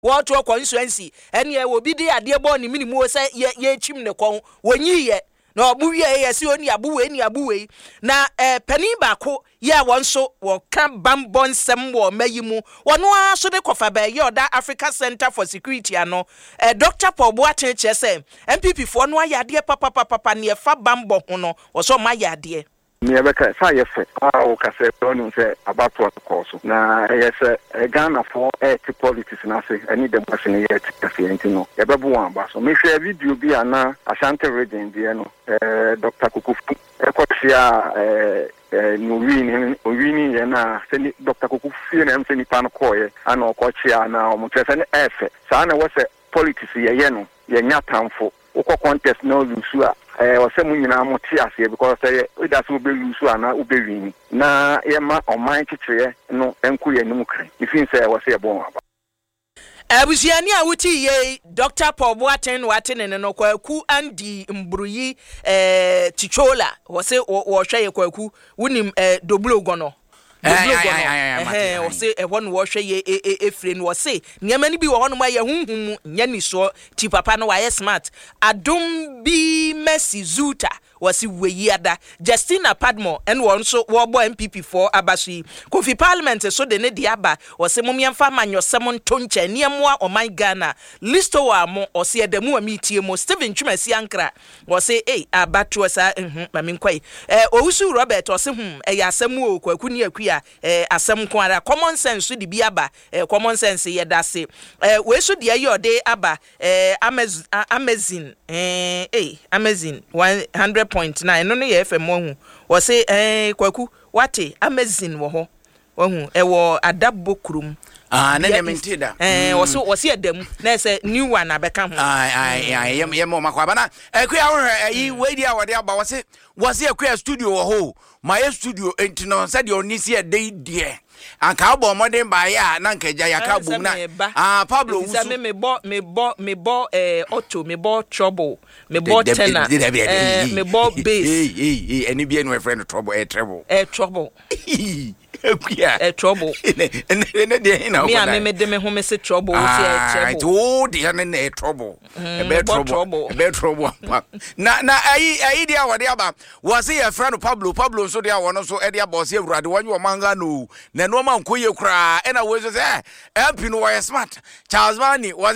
what to constituency and ye will be the idea born in minimum say ye chim ne kon wenyi ye no bu ye si oni abuwe na pani baako ye won so wo kan bambon nsem wo mayimu wono aso de kofa ba ye oda Africa Center for Security ano Dr. Paul Boateng che say MPP fo no ayade papa ne fa bambo ho no wo so mayade me beka sa yefe o ka se no se about what course na yes Ghana for politics na say any democracy ye tikafenti no ye bebu wan ba so me share video bi ana Ashanti region bi no Dr. Kukufu ekotia Nuwini ye na se Dr. Kukufu na mse nipa no koye ana okochia na omutese ne efe sa na wo se politics ye no ye nya tamfo ukọ contest no lusu a osemu nyina moti ase because say we da so be lusu ana ubewini na ye ma oman kikire no enku ye nimu kran ifin say wo say bon aba abusiani a wuti ye Dr. Paul Boateng watene no kwaku andi mbruyi tichola wo say wo hwe ye kwaku wunim doblogo no o say e won wo hwe ye efre no say niam ani bi wo hono ma ye hunhum nya ni so ti papa no wa ye smart adom bi Mercy Zuta wasi weyiada Justina Padmore and won so wo bo MPP for abashi Kofi Parliament so de ne diaba wase momiamfa manyosem ntonche niamwa oman Ghana listo wa mo ose edamu amitie mo Stephen Twumasi Ankra wase abatu sa mami nkwai owusu Robert wase ya asem o kwaku ni akua asem ko ara common sense di biaba common sense ye dase we so de ayode aba amazing amazing 100.9 no ye FM hu wo say kwaku wate amazing wo ho hu wo adabo krum na ne mentida wo say adam na say new one abeka ho ye mo makwaba na akua wo yi wedi a wode aba wo say akua studio wo ho my studio entino said you need see a day there anka bo modern ba ya na nka ja ya ka bo na Pablo wusu me bo auto me bo trouble me bo tenor me bo bass any be no friend trouble trouble trouble ene de na me me de me ho me se trouble see trouble de na trouble be trouble na ai dia wode aba was your friend Pablo so dia wono so e dia boss Ewurade wanyu manga no na no man koye kura e na we so say MP no were smart Charles Mani was